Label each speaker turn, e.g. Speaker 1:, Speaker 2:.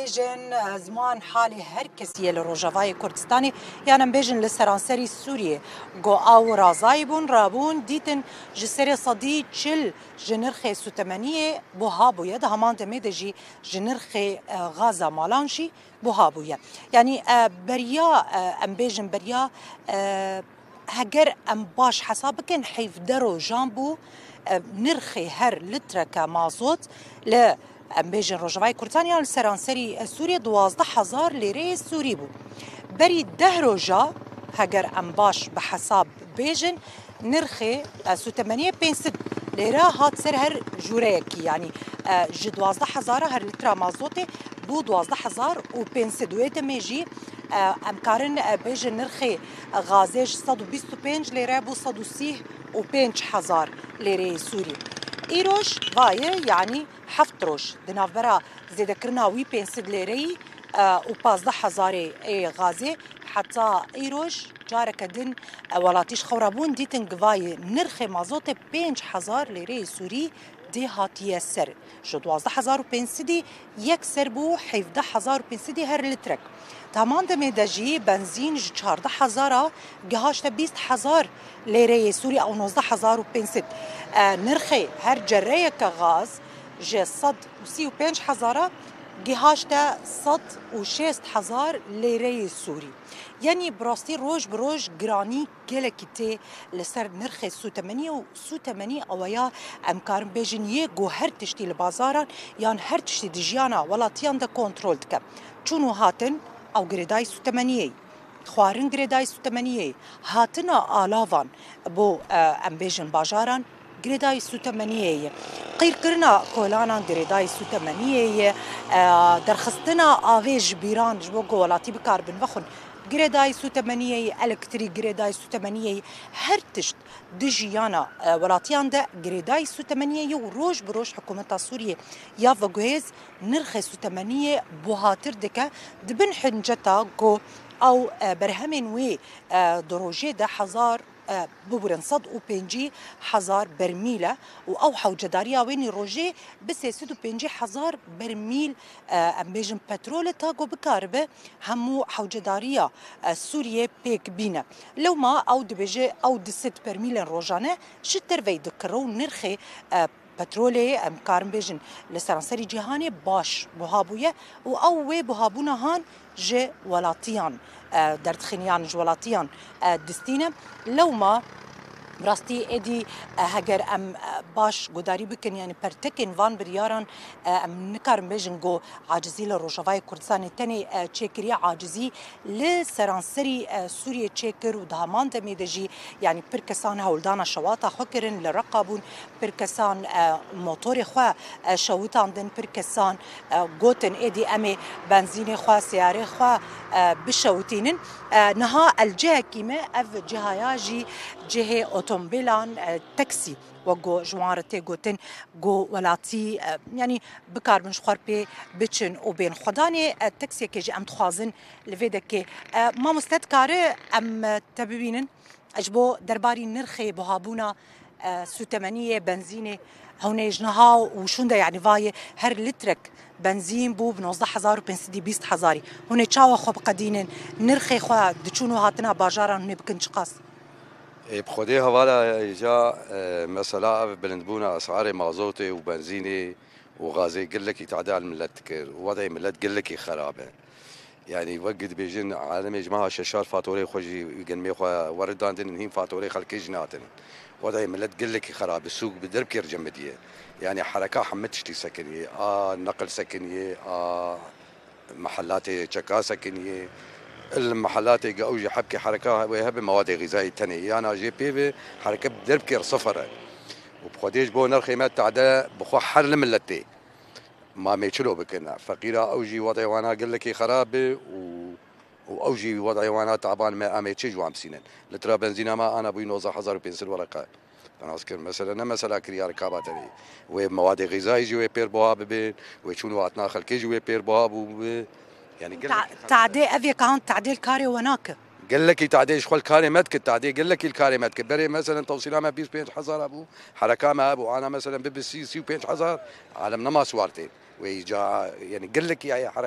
Speaker 1: بيجن زمان حالي هر کسی لروجاوای کردستانی یعنی بيجن لسرانسری سوریه گو او رازایبون رابون دیتن جسر صدی چل جنرخ سوتمنیه بوهابویه ده همان دمه جی جنرخ غازا مالانشی بوهابویه یعنی بریا ام بيجن بریا هگر ام باش حسابكن حيف درو جامبو نرخي هر لترك مازوت ل ام بيجن روجاوای کردستانی لسرانسری سوریه 12,000 لیره سوری بو بری 10 روجا هگر ام باش بحساب بيجن نرخي سوتمنية بينسد ليرة هات سر هر جوريكي يعني جي 12,000 هر لترا مازوتي بو 12,000 و بينسد ويتا ميجي امكارن بيجن نرخي غازيج 125 ليرة بو 135,000 ليرة سوري ايروش باية يعني حفت روش دنافبرا زيدا كرنا وي بينسد ليري و 15,000 اي غازي حتى ايروش جارك دن ولاتيش خورابون ديتن قواي نرخي مازوت 5,000 ليري سوري دي هاتيه سر جو 12,000 بنسدي يكسر بو 17,000 بنسدي هر لترك تمام دمي دجي بنزين جو 14,000 جهاشتا 20,000 ليري سوري او 19,000 بنسد نرخي هر جريك غاز جي صد وسي و 5,000 جهاشتا 106,000 ليري سوري يعني براستي روج بروج جراني كلكتي لسر نرخ سوتمنية و سوتمنية اويا امكارن بيجن يجو هر تشتي البازاران يعني هر تشتي دجيانا ولا تيان دا كنترول تكا چونو هاتن او جريداي سوتمنية خوارن جريداي سوتمنية هاتنا آلاوان بو ام بيجن باجاران جريداي سوتمنية قير كرنا كولانا جريداي سوتمنية درخستنا آفيج بيران جبوغو ولاتي بكاربن بخون جريداي سوتمنية الكتري جريداي سوتمنية هرتشت دجيانا ولاتيان دا جريداي سوتمنية وروج بروج حكومة سوريا يا فوغويز نرخي سوتمنية بوهاتر دكا دبن حنجتا جو او برهمين وي دروجي دا حزار ببرن صد و 50,000 برميلة و حوجداريا ويني روجي بس 50,000 برميل امبيجن بترول تاغو بكاربه همو حوجداريا سوريا بيك بينا لو ما او دبيجي او دست برميل روجانه شتر في دكرو نرخي بترولي امكارن بيجن لسرانسري جهاني باش بوهابويه و او وي بوهابونا هان جي ولاتيان دردخنيان جولاتيان دستينه لو ما براستي ادي هجر ام باش قداري بكن يعني برتكن فان برياران ام نكار بيجن جو عاجزي لروجاوای كردستان تاني تشيكري عاجزي لسرانسري سوريا تشيكر ودهمان دميدجي يعني بركسان هولدانا شواطا خكرن لرقابون بركسان موتور خوا شوتان دن بركسان غوتن ادي امي بنزين خوا سياره خوا بشوتينن نها الجهه كيما اف جهاياجي جهه اوتومبيلان تاكسي وجو جوارتي جوتن جو ولاتي يعني بكار من شخور بي بتشن وبين خداني التاكسي كيجي ام تخازن لفيدك ما مستدكاره ام تبينن اجبو درباري نرخي بوهابونا سوتمنيه بنزينه هون جنها وشوندا يعني فاي هر لترك بنزين بو بنوزده 1000 بنسدي 20,000 هون تشاو خو بقدينن نرخي خو دچونو هاتنا باجاران هون بكن شقاس
Speaker 2: بخودي هوالا جا مثلا بلندبونا اسعار مازوتي وبنزيني وغازي قل لك تعدال ملتك وضعي ملت قل لك خرابه يعني وقت بيجن عالم جماعه ششار فاتوري خوجي يقنمي خو وردان دين هين فاتوري خلك جناتن وضعي ملت قل لك خراب السوق بدرب كير جمديه يعني حركه حمتشتي سكنيه نقل سكنيه محلات شكا سكنيه المحلات اوجي حبكي حركه ويهب مواد غذائيه ثانيه انا جي بي حركه بدربكر صفر وبخديش بو نرخي ما تعدى بخو حر الملتي ما ميشلو بكنا فقيره اوجي وضعي وانا قال لك خراب واوجي وضعي وانا تعبان ما اميتشي جو 50 لترا بنزينه ما انا بو 19,000 بنسل ورقه انا اذكر مثلا كريا ركاباتني ومواد غذائيه جوي بير بواب بين وشنو واتنا خلكي جوي بير بواب يعني
Speaker 1: تعدي افي كان تعديل كاري وناك
Speaker 2: قال لك تعدي شغل كاريمتك التعدي قال لك الكاريمتك بري مثلا توصيلها ما بيش بينش حزار ابو حركه ما ابو انا مثلا ببسي سي بينش حزار عالمنا ما سوارتين ويجا يعني قال لك يا حركه